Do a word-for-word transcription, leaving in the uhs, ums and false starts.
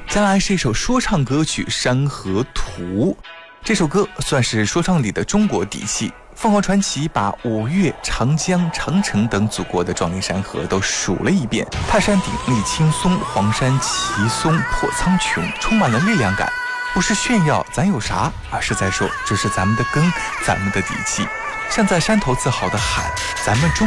接下来是一首说唱歌曲《山河图》，这首歌算是说唱里的中国底气。凤凰传奇把五岳、长江、长城等祖国的壮丽山河都数了一遍，泰山顶立青松，黄山奇松破苍穹，充满了力量感。不是炫耀咱有啥，而是在说这是咱们的根，咱们的底气。像在山头自豪地喊，咱们中